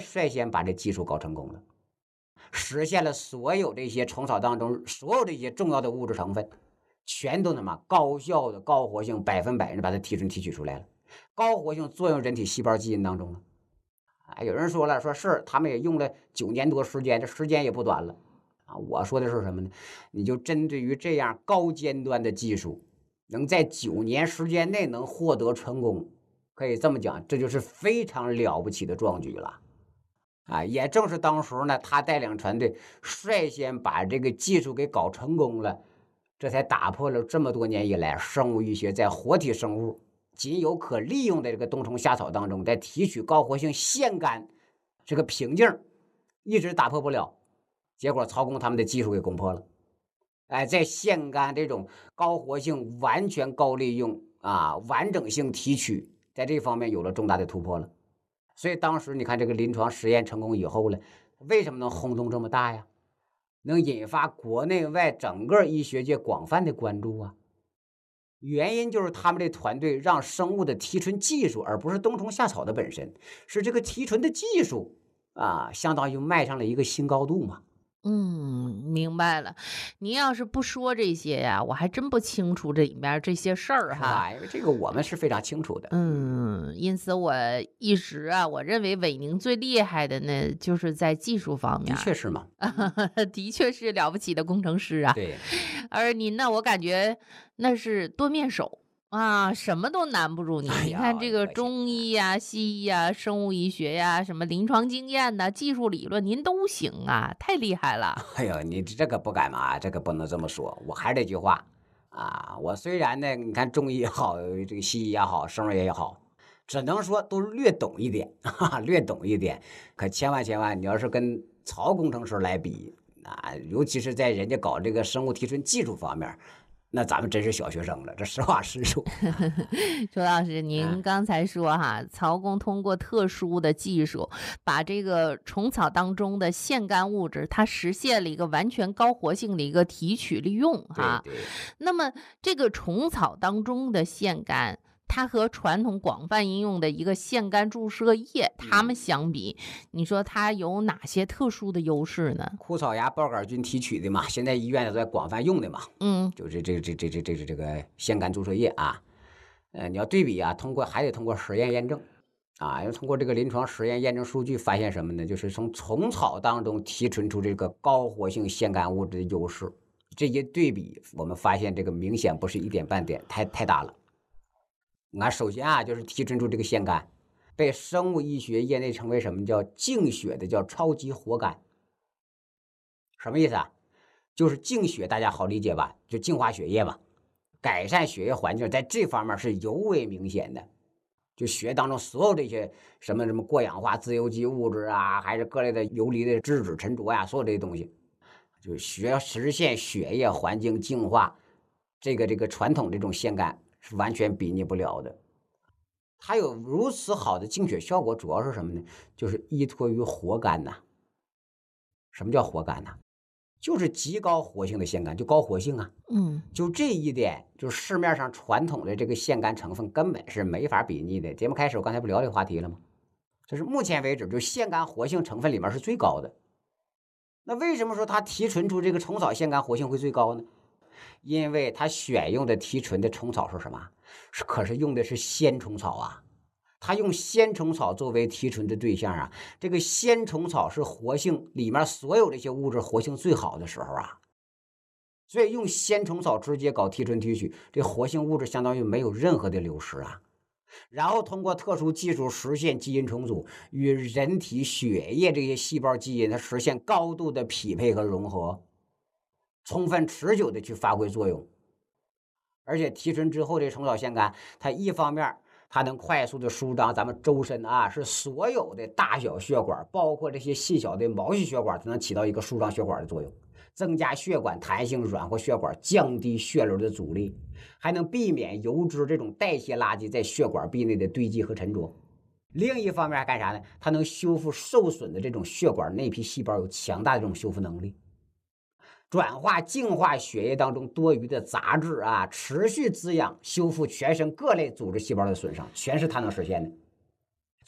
率先把这技术搞成功了，实现了所有这些虫草当中所有这些重要的物质成分，全都高效的高活性100%的把它提纯提取出来了，高活性作用人体细胞基因当中了。有人说了，说是他们也用了9年多时间，这时间也不短了我说的是什么呢？你就针对于这样高尖端的技术，能在9年时间内能获得成功，可以这么讲，这就是非常了不起的壮举了。也正是当时呢，他带领团队率先把这个技术给搞成功了，这才打破了这么多年以来生物医学在活体生物仅有可利用的这个冬虫夏草当中，在提取高活性腺苷这个瓶颈一直打破不了，结果曹公他们的技术给攻破了。在腺苷这种高活性完全高利用完整性提取，在这方面有了重大的突破了。所以当时你看这个临床实验成功以后呢，为什么能轰动这么大呀？能引发国内外整个医学界广泛的关注原因就是他们这团队让生物的提纯技术，而不是冬虫夏草的本身，是这个提纯的技术相当于迈上了一个新高度嘛。 明白了。您要是不说这些呀，我还真不清楚这里面这些事儿哈。 因为这个我们是非常清楚的。 因此我一直我认为韦宁最厉害的呢，就是在技术方面的确是嘛。 的确是了不起的工程师对。 而您呢，我感觉那是多面手什么都难不住你。你看这个中医呀、西医呀、生物医学呀、什么临床经验呐、技术理论，您都行太厉害了。 你这个不敢嘛，这个不能这么说。我还是这句话我虽然呢，你看中医也好，这个西医也好，生物也好，只能说都略懂一点略懂一点。可千万千万，你要是跟曹工程师来比尤其是在人家搞这个生物提纯技术方面，那咱们真是小学生了，这实话实说。 周老师，您刚才说曹公通过特殊的技术，把这个虫草当中的腺苷物质，它实现了一个完全高活性的一个提取利用对。 那么这个虫草当中的腺苷，它和传统广泛应用的一个腺苷注射液，它们相比，你说它有哪些特殊的优势呢？ 枯草芽孢杆菌提取的嘛，现在医院都在广泛用的嘛。就是这个腺苷注射液你要对比还得通过实验验证要通过这个临床实验验证数据发现什么呢？就是从虫草当中提纯出这个高活性腺苷物质的优势。这一对比，我们发现这个明显不是一点半点，太大了。首先就是提纯出这个腺苷，被生物医学业内称为什么叫净血的叫超级活苷。什么意思就是净血，大家好理解吧？就净化血液吧，改善血液环境，在这方面是尤为明显的。就血液当中所有这些什么过氧化自由基物质还是各类的游离的质子沉着所有这些东西，就实现血液环境净化，这个传统这种腺苷是完全比拟不了的。它有如此好的净血效果，主要是什么呢？就是依托于活苷什么叫活苷就是极高活性的腺苷，就高活性就这一点，就市面上传统的这个腺苷成分根本是没法比拟的。节目开始我刚才不聊这个话题了吗？就是目前为止，就腺苷活性成分里面是最高的。那为什么说它提纯出这个虫草腺苷活性会最高呢？因为它选用的提纯的虫草是什么？可是用的是鲜虫草它用鲜虫草作为提纯的对象这个鲜虫草是活性里面所有这些物质活性最好的时候所以用鲜虫草直接搞提纯提取，这活性物质相当于没有任何的流失然后通过特殊技术实现基因重组，与人体血液这些细胞基因它实现高度的匹配和融合，充分持久的去发挥作用。而且提纯之后这虫草腺苷，它一方面它能快速的舒张咱们周身是所有的大小血管，包括这些细小的毛细血管，它能起到一个舒张血管的作用，增加血管弹性，软化血管，降低血流的阻力，还能避免油脂这种代谢垃圾在血管壁内的堆积和沉着。另一方面还干啥呢？它能修复受损的这种血管内皮细胞，有强大的这种修复能力，转化净化血液当中多余的杂质持续滋养修复全身各类组织细胞的损伤，全是它能实现的。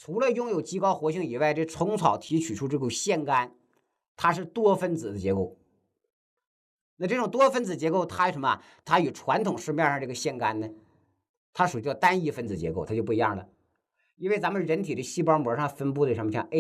除了拥有极高活性以外，这虫草提取出这个腺苷，它是多分子的结构。那这种多分子结构，它什么？它与传统市面上这个腺苷呢，它属于叫单一分子结构，它就不一样了。因为咱们人体的细胞膜上分布的什么，像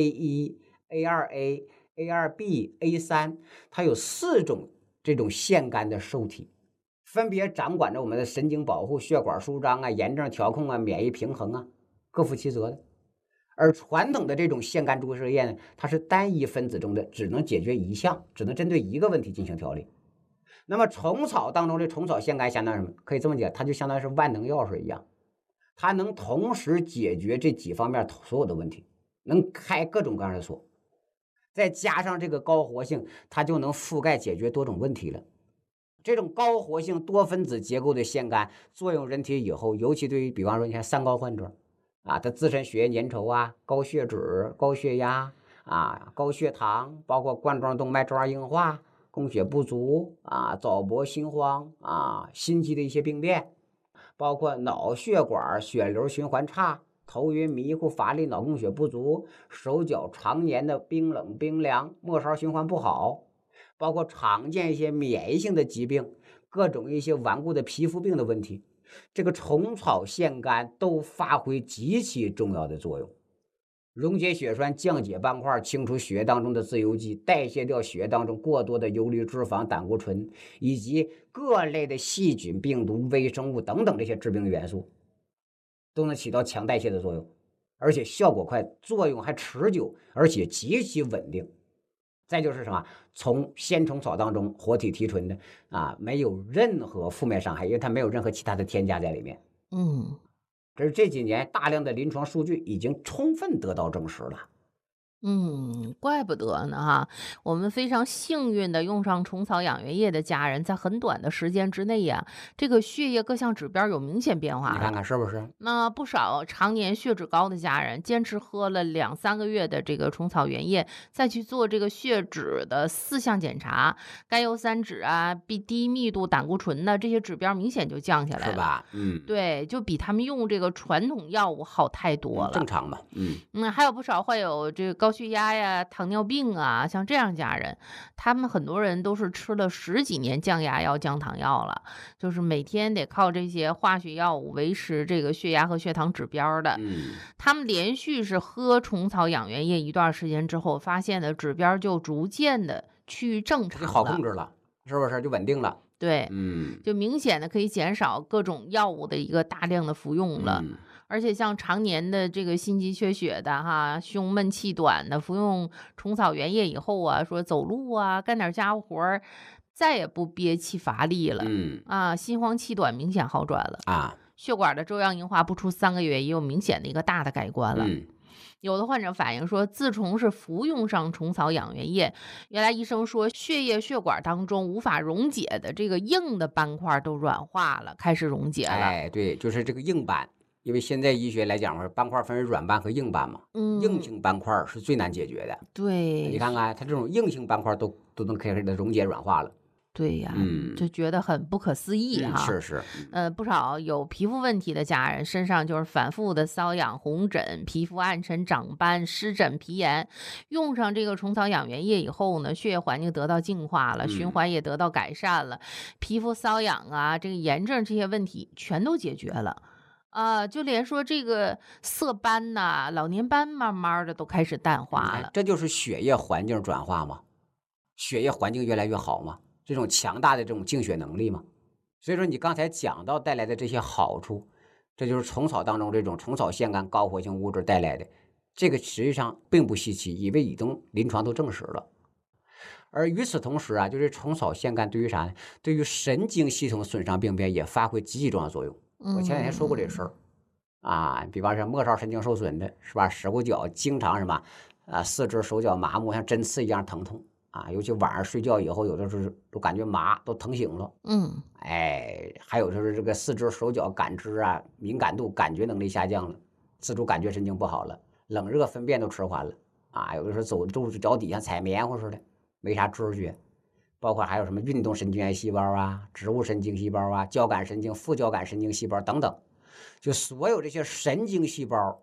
A1、A2A、A2B、A3，它有4种这种腺苷的受体，分别掌管着我们的神经保护、血管舒张啊、炎症调控啊、免疫平衡啊，各负其责的。而传统的这种腺苷注射液呢，它是单一分子中的，只能解决一项，只能针对一个问题进行调理。那么虫草当中的虫草腺苷相当于什么？可以这么讲，它就相当于是万能药水一样，它能同时解决这几方面所有的问题，能开各种各样的锁，再加上这个高活性，它就能覆盖解决多种问题了。这种高活性多分子结构的腺苷作用人体以后，尤其对于比方说你看三高患者啊，他自身血液粘稠啊、高血脂、高血压啊、高血糖，包括冠状动脉粥样硬化、供血不足啊、早搏心慌啊、心悸的一些病变，包括脑血管血流循环差、头晕迷糊、乏力、脑供血不足、手脚常年的冰冷冰凉、末梢循环不好，包括常见一些免疫性的疾病，各种一些顽固的皮肤病的问题，这个虫草腺苷都发挥极其重要的作用，溶解血栓、降解斑块、清除血液当中的自由基，代谢掉血液当中过多的游离脂肪、胆固醇以及各类的细菌、病毒、微生物等等这些致病元素，都能起到强代谢的作用，而且效果快，作用还持久，而且极其稳定。再就是什么，从鲜虫草当中活体提纯的啊，没有任何负面伤害，因为它没有任何其他的添加在里面。这是这几年大量的临床数据已经充分得到证实了。 怪不得呢哈！我们非常幸运的用上虫草养元液的家人，在很短的时间之内呀，这个血液各项指标有明显变化了。 你看看是不是？ 那不少常年血脂高的家人，坚持喝了2-3个月的这个虫草原液，再去做这个血脂的4项检查，甘油三酯啊、低密度胆固醇呢，这些指标明显就降下来了， 是吧？ 对，就比他们用这个传统药物好太多了。 正常嘛。 还有不少患有这个高血压呀、糖尿病啊，像这样家人，他们很多人都是吃了10几年降压药、降糖药了，就是每天得靠这些化学药物维持这个血压和血糖指标的。他们连续是喝虫草养元液一段时间之后，发现的指标就逐渐的趋于正常了， 好控制了，是不是就稳定了？ 对，就明显的可以减少各种药物的一个大量的服用了。而且像常年的这个心肌缺血的哈、胸闷气短的，服用虫草原液以后啊，说走路啊、干点家务活再也不憋气乏力了。心慌气短明显好转了血管的粥样硬化不出3个月也有明显的一个大的改观了。有的患者反映说，自从是服用上虫草养元液，原来医生说血液血管当中无法溶解的这个硬的斑块都软化了，开始溶解了。 对，就是这个硬斑。因为现在医学来讲，斑块分为软斑和硬斑嘛。硬性斑块是最难解决的。 对， 你看看它这种硬性斑块都能开始的溶解软化了。 对呀，就觉得很不可思议哈。 是。 不少有皮肤问题的家人身上就是反复的瘙痒、红疹、皮肤暗沉、长斑、湿疹、皮炎，用上这个虫草养元液以后呢，血液环境得到净化了，循环也得到改善了，皮肤瘙痒啊、这个炎症这些问题全都解决了。就连说这个色斑呐、老年斑慢慢的都开始淡化了。 这就是血液环境转化嘛，血液环境越来越好嘛，这种强大的这种净血能力嘛。所以说你刚才讲到带来的这些好处，这就是虫草当中这种虫草腺苷高活性物质带来的，这个实际上并不稀奇，因为已经临床都证实了。而与此同时就是虫草腺苷对于啥呢？对于神经系统损伤病变也发挥极其重要的作用。我前两天说过这事儿比方说末梢神经受损的是吧，手脚经常什么四肢手脚麻木，像针刺一样疼痛尤其晚上睡觉以后，有的时候都感觉麻，都疼醒了。还有就是这个四肢手脚感知敏感度感觉能力下降了，自主感觉神经不好了，冷热分辨都迟缓了有的时候走脚底下踩棉花似的，没啥知觉。包括还有什么运动神经元细胞植物神经细胞交感神经、副交感神经细胞等等，就所有这些神经细胞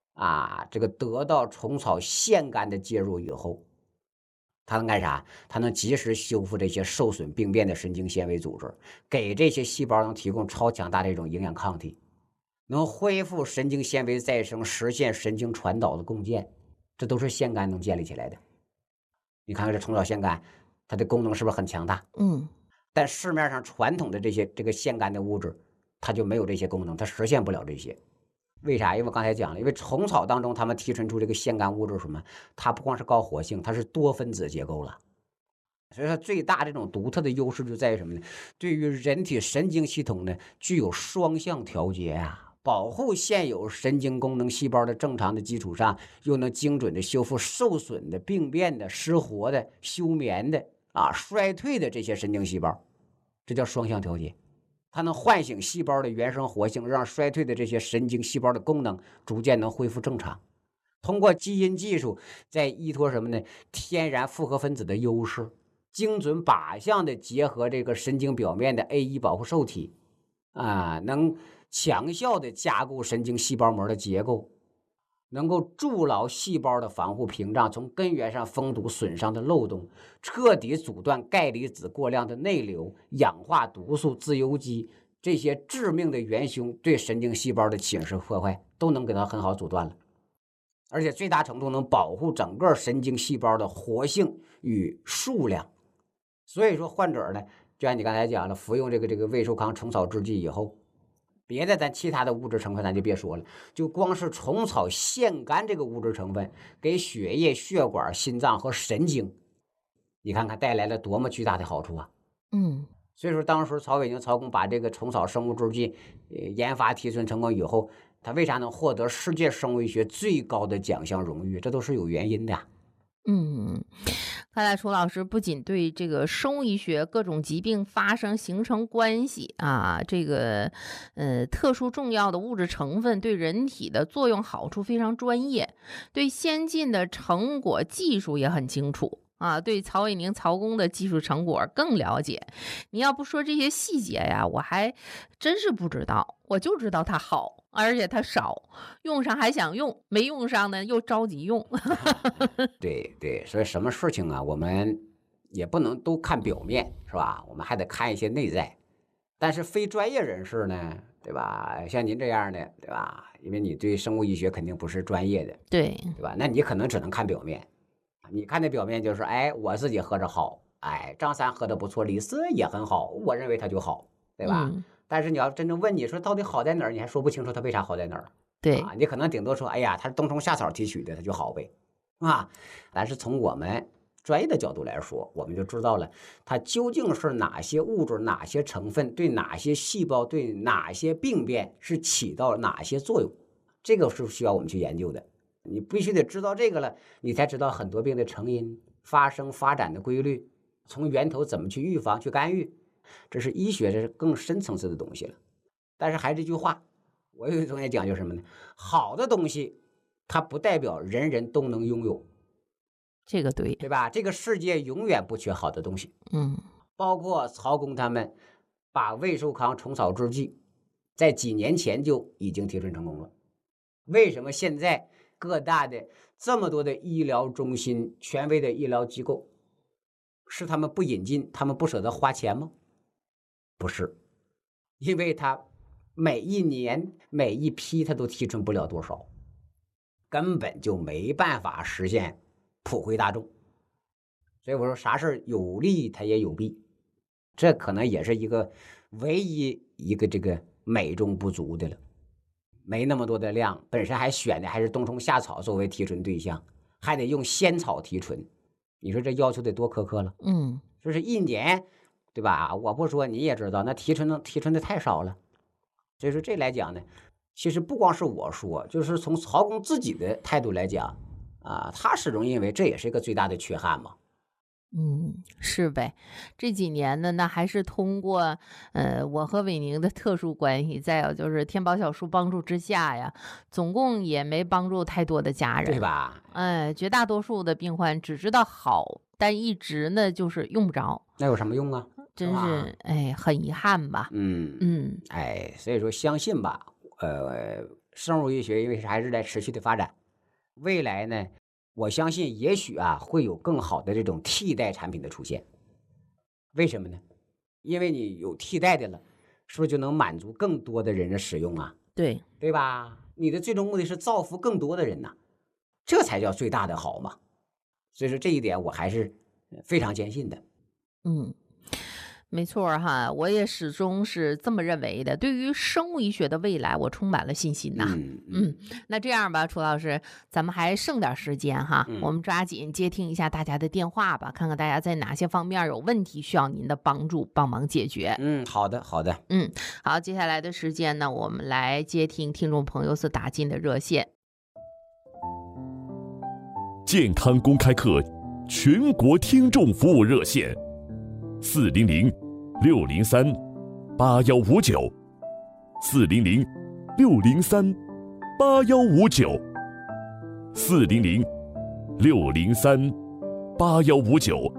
这个得到虫草腺苷的介入以后，它能干啥？它能及时修复这些受损病变的神经纤维组织，给这些细胞能提供超强大的一种营养抗体，能恢复神经纤维再生，实现神经传导的共建，这都是腺苷能建立起来的。你看看这虫草腺苷，它的功能是不是很强大？但市面上传统的这个腺苷的物质，它就没有这些功能，它实现不了这些。为啥？因为我刚才讲了，因为虫草当中他们提纯出这个腺苷物质什么，它不光是高活性，它是多分子结构了。所以说最大这种独特的优势就在于什么呢？对于人体神经系统呢，具有双向调节啊，保护现有神经功能细胞的正常的基础上，又能精准的修复受损的、病变的、失活的、休眠的衰退的这些神经细胞，这叫双向调节。它能唤醒细胞的原生活性，让衰退的这些神经细胞的功能逐渐能恢复正常。通过基因技术，再依托什么呢？天然复合分子的优势，精准靶向的结合这个神经表面的 A1 保护受体，能强效的加固神经细胞膜的结构，能够筑牢细胞的防护屏障，从根源上封堵损伤的漏洞，彻底阻断钙离子过量的内流、氧化毒素、自由基这些致命的元凶对神经细胞的侵蚀破坏，都能给它很好阻断了。而且最大程度能保护整个神经细胞的活性与数量。所以说患者呢，就像你刚才讲了，服用这个胃寿康虫草制剂以后，别的咱其他的物质成分咱就别说了，就光是虫草腺苷这个物质成分给血液、血管、心脏和神经，你看看带来了多么巨大的好处啊！所以说当时曹伟宁曹公把这个虫草生物制剂研发提纯成功以后，他为啥能获得世界生物医学最高的奖项荣誉？这都是有原因的。 看来楚老师不仅对这个生物医学各种疾病发生形成关系这个特殊重要的物质成分对人体的作用好处非常专业，对先进的成果技术也很清楚对曹伟宁曹公的技术成果更了解。你要不说这些细节呀，我还真是不知道，我就知道它好，而且它少，用上还想用，没用上呢又着急用。 对，所以什么事情我们也不能都看表面，是吧？我们还得看一些内在。但是非专业人士呢，对吧？像您这样的，对吧？因为你对生物医学肯定不是专业的， 对吧？那你可能只能看表面。你看那表面就是，我自己喝着好，张三喝的不错，李四也很好，我认为他就好，对吧？但是你要真正问你说到底好在哪儿，你还说不清楚他为啥好在哪儿。 对你可能顶多说，他是冬虫夏草提取的，它就好呗，但是从我们专业的角度来说，我们就知道了它究竟是哪些物质、哪些成分对哪些细胞、对哪些病变是起到哪些作用，这个是需要我们去研究的。你必须得知道这个了，你才知道很多病的成因、发生发展的规律，从源头怎么去预防、去干预，这是医学，这是更深层次的东西了。但是还是这句话，我有一种也讲究什么呢？好的东西，它不代表人人都能拥有。 这个对吧？这个世界永远不缺好的东西。包括曹公他们把胃寿康虫草制剂在几年前就已经提纯成功了。为什么现在各大的这么多的医疗中心、权威的医疗机构，是他们不引进，他们不舍得花钱吗？不是，因为他每一年每一批他都提纯不了多少，根本就没办法实现普惠大众。所以我说啥事有利它也有弊，这可能也是一个唯一一个这个美中不足的了。没那么多的量，本身还选的还是冬虫夏草作为提纯对象，还得用仙草提纯，你说这要求得多苛刻了。就是一年，对吧？我不说你也知道，那提纯的太少了。所以说这来讲呢，其实不光是我说，就是从曹公自己的态度来讲他始终认为这也是一个最大的缺憾嘛。 是呗。这几年呢，那还是通过我和伟宁的特殊关系，再有就是天宝小叔帮助之下呀，总共也没帮助太多的家人， 对吧？ 绝大多数的病患只知道好，但一直呢就是用不着。 那有什么用啊？ 真是很遗憾吧。 所以说相信吧， 生物医学因为还是在持续的发展，未来呢，我相信也许会有更好的这种替代产品的出现。为什么呢？因为你有替代的了，是不是就能满足更多的人的使用啊？ 对吧？你的最终目的是造福更多的人呐，这才叫最大的好嘛。所以说这一点我还是非常坚信的。 没错哈，我也始终是这么认为的。对于生物医学的未来，我充满了信心呐。那这样吧，楚老师，咱们还剩点时间哈，我们抓紧接听一下大家的电话吧，看看大家在哪些方面有问题需要您的帮助，帮忙解决。 好的。 好，接下来的时间呢，我们来接听听众朋友所打进的热线。 健康公开课全国听众服务热线400-603-8159，400-603-8159。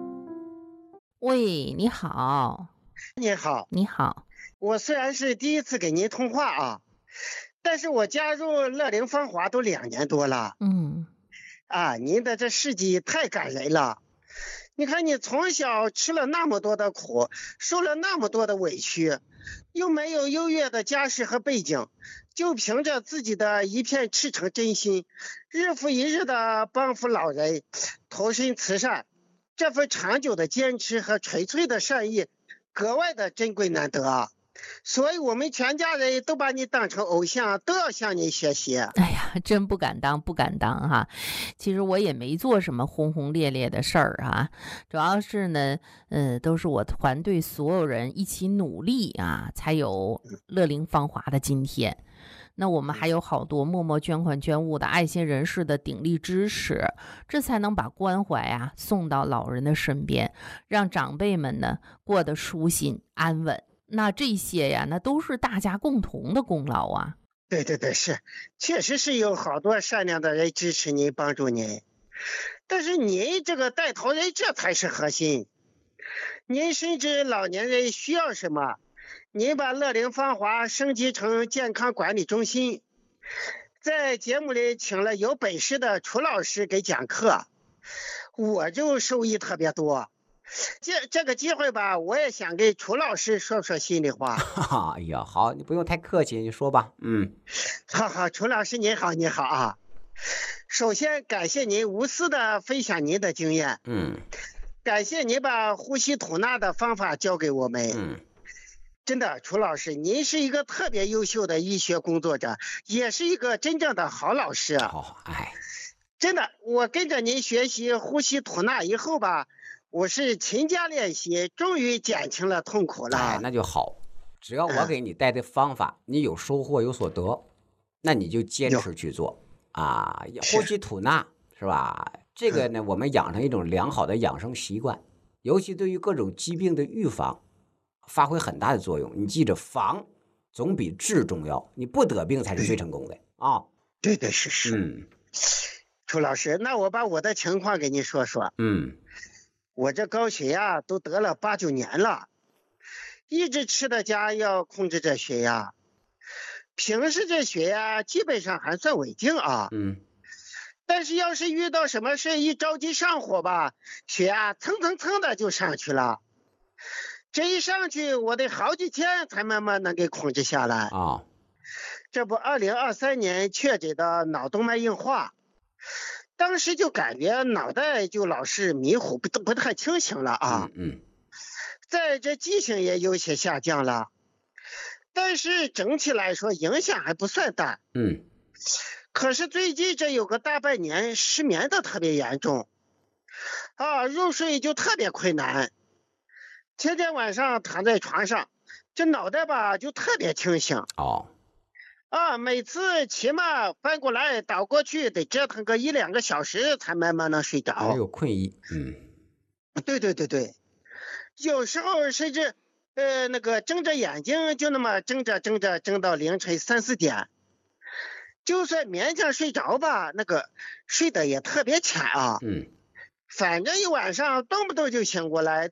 喂，你好。你好。 我虽然是第一次给您通话但是我加入乐龄芳华都2年多了。您的这事迹太感人了。你看你从小吃了那么多的苦，受了那么多的委屈，又没有优越的家世和背景，就凭着自己的一片赤诚真心，日复一日的帮扶老人，投身慈善，这份长久的坚持和纯粹的善意格外的珍贵难得。所以我们全家人都把你当成偶像，都要向你学习。 哎呀，真不敢当哈。其实我也没做什么轰轰烈烈的事儿主要是呢，都是我团队所有人一起努力才有乐龄芳华的今天。那我们还有好多默默捐款捐物的爱心人士的鼎力支持，这才能把关怀送到老人的身边，让长辈们呢过得舒心安稳。那这些那都是大家共同的功劳啊。 对，是，确实是有好多善良的人支持您帮助您，但是您这个带头人这才是核心。您深知老年人需要什么，您把乐龄芳华升级成健康管理中心，在节目里请了有本事的楚老师给讲课，我就受益特别多。这个机会吧，我也想给楚老师说说心里话。 哎呀，好，你不用太客气，你说吧。 好，楚老师您好首先感谢您无私的分享您的经验。感谢您把呼吸吐纳的方法教给我们。真的，楚老师，您是一个特别优秀的医学工作者，也是一个真正的好老师。真的，我跟着您学习呼吸吐纳以后吧，我是勤加练习，终于减轻了痛苦了。 那就好，只要我给你带的方法，你有收获有所得，那你就坚持去做呼吸吐纳是吧？这个呢，我们养成一种良好的养生习惯，尤其对于各种疾病的预防发挥很大的作用。你记着，防总比治重要，你不得病才是最成功的对，是。楚老师，那我把我的情况给你说说。我这高血压都得了8、9年了，一直吃的家要控制这血压，平时这血压基本上还算稳定但是要是遇到什么事一着急上火吧，血压蹭的就上去了，这一上去我得好几天才慢慢能给控制下来这不2023年确诊的脑动脉硬化，当时就感觉脑袋就老是迷糊，不太清醒了在这记性也有些下降了，但是整体来说影响还不算大可是最近这有个大半年失眠的特别严重入睡就特别困难，天天晚上躺在床上，这脑袋吧就特别清醒每次起码翻过来倒过去得折腾个1、2个小时才慢慢能睡着， 还有困意对，有时候甚至那个睁着眼睛就那么睁到凌晨3、4点，就算勉强睡着吧，那个睡得也特别浅反正一晚上动不动就醒过来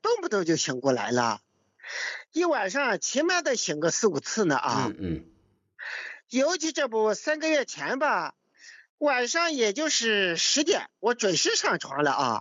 了，一晚上起码得醒个4、5次呢尤其这不3个月前吧，晚上也就是10点，我准时上床了啊。